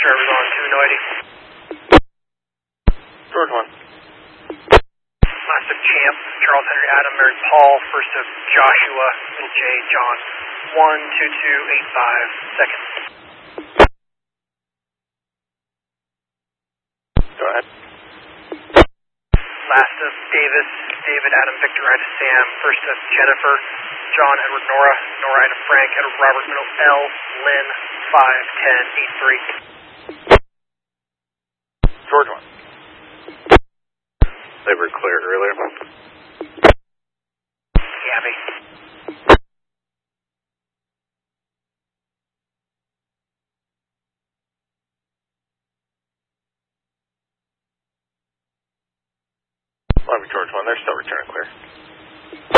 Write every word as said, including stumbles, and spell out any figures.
Drivers on two, no I D. George one. Last of Champ, Charles Henry Adam, Mary Paul, first of Joshua and J. John. one two two eight five, second. Go ahead. Last of Davis, David Adam Victor Ida Sam, first of Jennifer, John Edward Nora, Nora Ida Frank, Edward Robert Middle L, Lynn, five ten eight three. George one. They were cleared earlier. Gabby. Love you, George one. They're still returning clear.